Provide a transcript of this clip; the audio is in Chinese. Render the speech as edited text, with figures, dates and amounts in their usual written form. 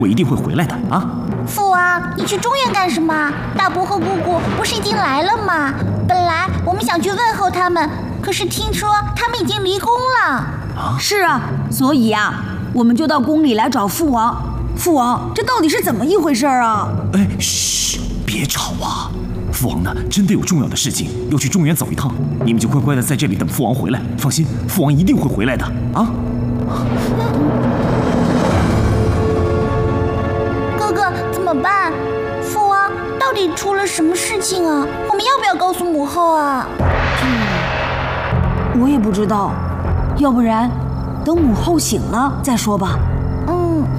我一定会回来的啊！ 父王，你去中原干什么？大伯和姑姑不是已经来了吗？本来我们想去问候他们，可是听说他们已经离宫了。 啊， 是啊，所以啊，我们就到宫里来找父王。父王，这到底是怎么一回事啊？ 哎，嘘，别吵啊！父王呢，真的有重要的事情要去中原走一趟，你们就乖乖的在这里等父王回来。放心，父王一定会回来的啊！ 哥哥，怎么办？父王到底出了什么事情啊？我们要不要告诉母后啊？ 我也不知道，要不然等母后醒了再说吧。